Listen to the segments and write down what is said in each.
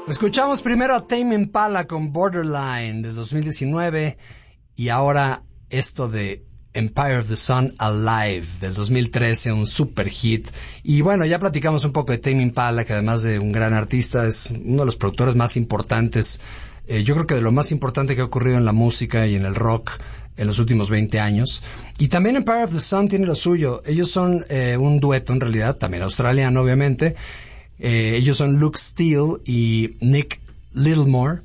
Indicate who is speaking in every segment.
Speaker 1: Escuchamos primero a Tame Impala con Borderline de 2019 y ahora esto de Empire of the Sun Alive del 2013, un super hit. Y bueno, ya platicamos un poco de Tame Impala, que además de un gran artista es uno de los productores más importantes, yo creo que de lo más importante que ha ocurrido en la música y en el rock en los últimos 20 años. Y también Empire of the Sun tiene lo suyo. Ellos son un dueto en realidad, también australiano obviamente. Ellos son Luke Steele y Nick Littlemore,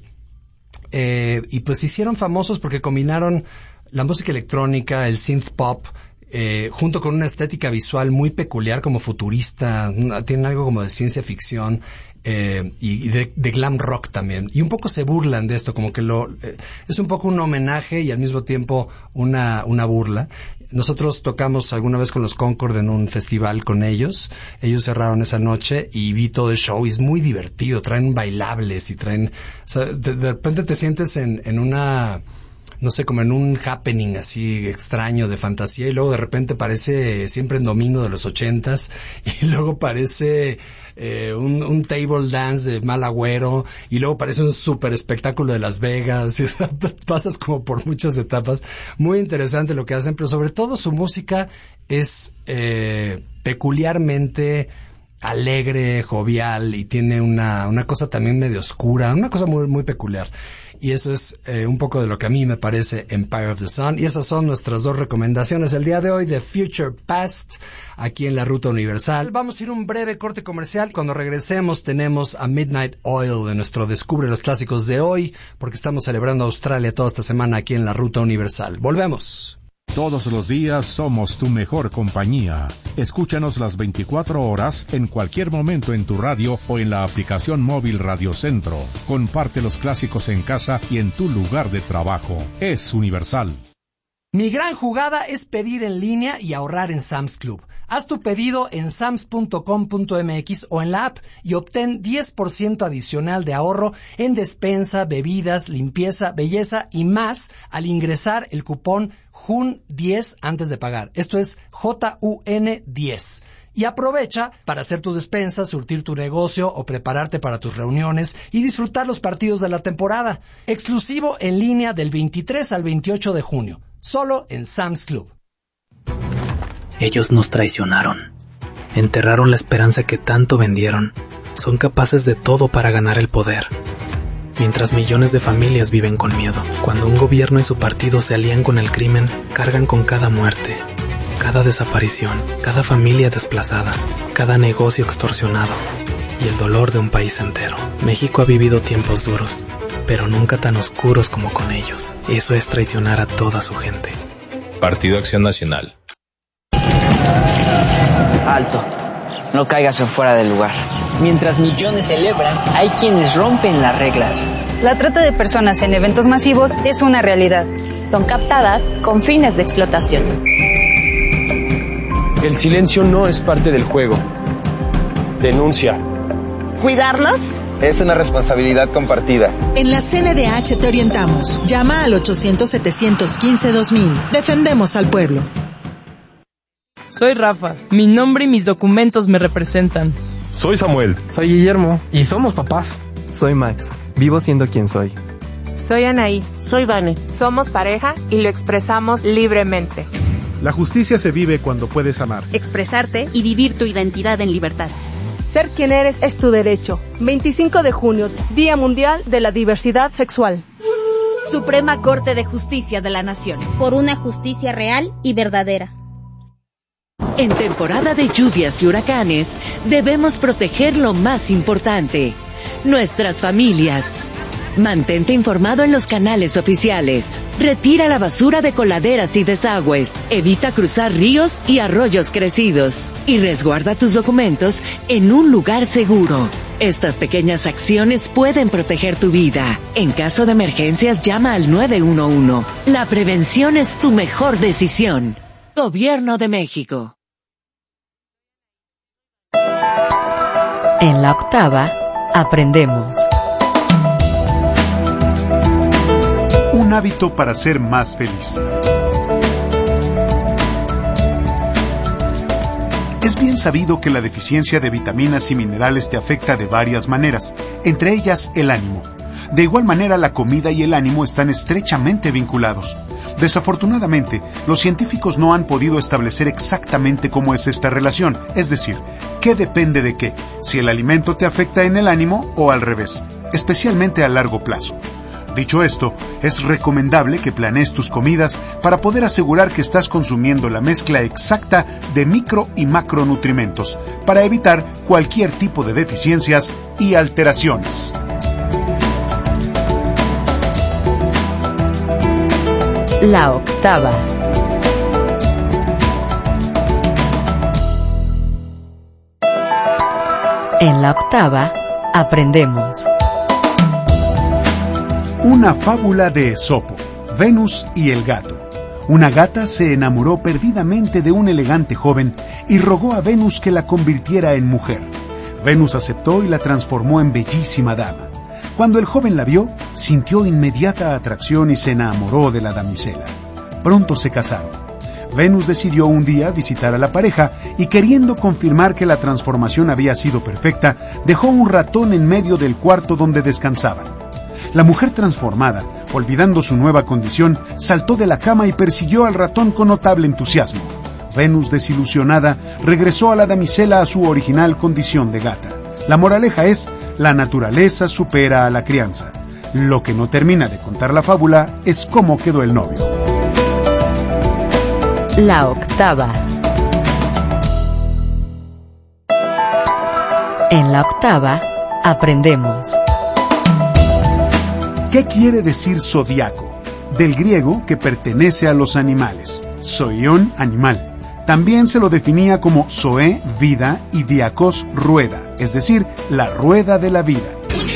Speaker 1: y pues se hicieron famosos porque combinaron la música electrónica, el synth pop, junto con una estética visual muy peculiar, como futurista, tienen algo como de ciencia ficción, y de glam rock también. Y un poco se burlan de esto, como que es un poco un homenaje y al mismo tiempo una burla. Nosotros tocamos alguna vez con los Concord en un festival con ellos. Ellos cerraron esa noche y vi todo el show y es muy divertido. Traen bailables y traen... O sea, de repente te sientes en una... no sé, como en un happening así extraño de fantasía, y luego de repente parece Siempre en Domingo de los 80s, y luego parece un table dance de Mal Agüero, y luego parece un super espectáculo de Las Vegas, y, o sea, pasas como por muchas etapas. Muy interesante lo que hacen, pero sobre todo su música es peculiarmente alegre, jovial, y tiene una cosa también medio oscura, una cosa muy, muy peculiar. Y eso es un poco de lo que a mí me parece Empire of the Sun. Y esas son nuestras dos recomendaciones el día de hoy de Future Past, aquí en la Ruta Universal. Vamos a ir a un breve corte comercial. Cuando regresemos tenemos a Midnight Oil de nuestro Descubre los Clásicos de hoy, porque estamos celebrando Australia toda esta semana aquí en la Ruta Universal. Volvemos.
Speaker 2: Todos los días somos tu mejor compañía. Escúchanos las 24 horas en cualquier momento en tu radio o en la aplicación móvil Radio Centro. Comparte los clásicos en casa y en tu lugar de trabajo. Es Universal.
Speaker 1: Mi gran jugada es pedir en línea y ahorrar en Sam's Club. Haz tu pedido en sams.com.mx o en la app y obtén 10% adicional de ahorro en despensa, bebidas, limpieza, belleza y más al ingresar el cupón JUN10 antes de pagar. Esto es JUN10. Y aprovecha para hacer tu despensa, surtir tu negocio o prepararte para tus reuniones y disfrutar los partidos de la temporada. Exclusivo en línea del 23 al 28 de junio. Solo en Sam's Club.
Speaker 3: Ellos nos traicionaron. Enterraron la esperanza que tanto vendieron. Son capaces de todo para ganar el poder. Mientras millones de familias viven con miedo. Cuando un gobierno y su partido se alían con el crimen, cargan con cada muerte, cada desaparición, cada familia desplazada, cada negocio extorsionado y el dolor de un país entero. México ha vivido tiempos duros, pero nunca tan oscuros como con ellos. Eso es traicionar a toda su gente.
Speaker 4: Partido Acción Nacional.
Speaker 5: Alto, no caigas en fuera del lugar. Mientras millones celebran, hay quienes rompen las reglas.
Speaker 6: La trata de personas en eventos masivos es una realidad.
Speaker 7: Son captadas con fines de explotación.
Speaker 8: El silencio no es parte del juego. Denuncia.
Speaker 9: ¿Cuidarnos?
Speaker 8: Es una responsabilidad compartida.
Speaker 9: En la CNDH te orientamos. Llama al 800-715-2000. Defendemos al pueblo.
Speaker 10: Soy Rafa. Mi nombre y mis documentos me representan.
Speaker 11: Soy Samuel.
Speaker 12: Soy Guillermo. Y somos papás.
Speaker 13: Soy Max. Vivo siendo quien soy.
Speaker 14: Soy Anaí.
Speaker 15: Soy Vane.
Speaker 14: Somos pareja y lo expresamos libremente.
Speaker 16: La justicia se vive cuando puedes amar,
Speaker 17: expresarte y vivir tu identidad en libertad.
Speaker 18: Ser quien eres es tu derecho. 25 de junio, Día Mundial de la Diversidad Sexual.
Speaker 17: Suprema Corte de Justicia de la Nación.
Speaker 19: Por una justicia real y verdadera.
Speaker 20: En temporada de lluvias y huracanes, debemos proteger lo más importante, nuestras familias. Mantente informado en los canales oficiales. Retira la basura de coladeras y desagües. Evita cruzar ríos y arroyos crecidos. Y resguarda tus documentos en un lugar seguro. Estas pequeñas acciones pueden proteger tu vida. En caso de emergencias, llama al 911. La prevención es tu mejor decisión. Gobierno de México.
Speaker 6: En la octava, aprendemos.
Speaker 3: Un hábito para ser más feliz.
Speaker 11: Es bien sabido que la deficiencia de vitaminas y minerales te afecta de varias maneras, entre ellas el ánimo. De igual manera, la comida y el ánimo están estrechamente vinculados. Desafortunadamente, los científicos no han podido establecer exactamente cómo es esta relación, es decir, qué depende de qué, si el alimento te afecta en el ánimo o al revés, especialmente a largo plazo. Dicho esto, es recomendable que planees tus comidas para poder asegurar que estás consumiendo la mezcla exacta de micro y macronutrimentos para evitar cualquier tipo de deficiencias y alteraciones.
Speaker 20: La octava. En la octava, aprendemos.
Speaker 11: Una fábula de Esopo, Venus y el gato. Una gata se enamoró perdidamente de un elegante joven y rogó a Venus que la convirtiera en mujer. Venus aceptó y la transformó en bellísima dama. Cuando el joven la vio, sintió inmediata atracción y se enamoró de la damisela. Pronto se casaron. Venus decidió un día visitar a la pareja y, queriendo confirmar que la transformación había sido perfecta, dejó un ratón en medio del cuarto donde descansaban. La mujer transformada, olvidando su nueva condición, saltó de la cama y persiguió al ratón con notable entusiasmo. Venus, desilusionada, regresó a la damisela a su original condición de gata. La moraleja es: la naturaleza supera a la crianza. Lo que no termina de contar la fábula es cómo quedó el novio.
Speaker 20: La octava. En la octava, aprendemos.
Speaker 11: ¿Qué quiere decir zodiaco? Del griego, que pertenece a los animales. Zoion, animal. También se lo definía como zoe, vida, y diakos, rueda, es decir, la rueda de la vida.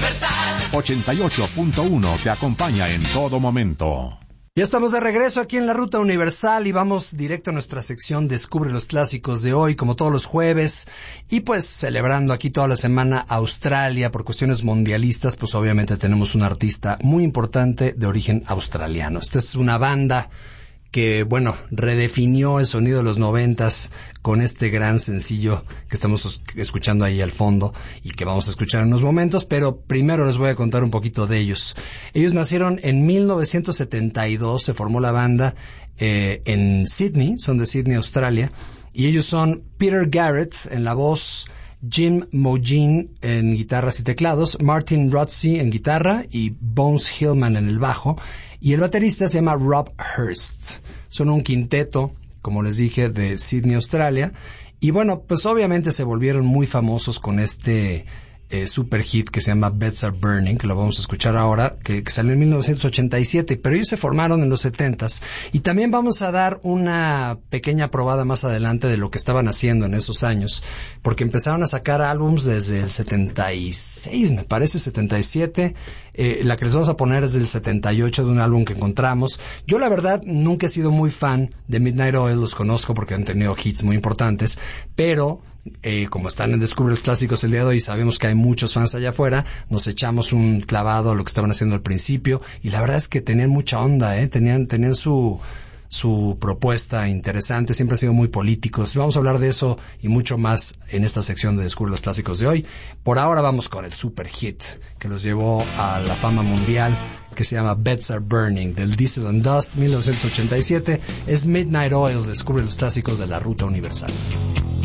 Speaker 2: 88.1 te acompaña en todo momento.
Speaker 1: Ya estamos de regreso aquí en la Ruta Universal y vamos directo a nuestra sección Descubre los Clásicos de hoy, como todos los jueves, y pues celebrando aquí toda la semana Australia por cuestiones mundialistas, pues obviamente tenemos un artista muy importante de origen australiano. Esta es una banda que, bueno, redefinió el sonido de los 90s con este gran sencillo que estamos escuchando ahí al fondo y que vamos a escuchar en unos momentos, pero primero les voy a contar un poquito de ellos. Ellos nacieron en 1972, se formó la banda en Sydney, son de Sydney, Australia, y ellos son Peter Garrett en la voz, Jim Mougin en guitarras y teclados, Martin Rotsey en guitarra y Bones Hillman en el bajo, y el baterista se llama Rob Hurst. Son un quinteto, como les dije, de Sydney, Australia, y bueno, pues obviamente se volvieron muy famosos con este super hit que se llama Beds Are Burning, que lo vamos a escuchar ahora, que salió en 1987, pero ellos se formaron en los 70s, y también vamos a dar una pequeña probada más adelante de lo que estaban haciendo en esos años, porque empezaron a sacar álbums desde el 76, me parece, 77, la que les vamos a poner es del 78, de un álbum que encontramos. Yo la verdad nunca he sido muy fan de Midnight Oil, los conozco porque han tenido hits muy importantes, pero como están en Descubre los Clásicos el día de hoy, sabemos que hay muchos fans allá afuera, nos echamos un clavado a lo que estaban haciendo al principio, y la verdad es que tenían mucha onda, tenían su propuesta interesante, siempre han sido muy políticos. Vamos a hablar de eso y mucho más en esta sección de Descubre los Clásicos de hoy. Por ahora vamos con el super hit que los llevó a la fama mundial, que se llama Beds Are Burning, del Diesel and Dust, 1987. Es Midnight Oil, Descubre los Clásicos de la Ruta Universal.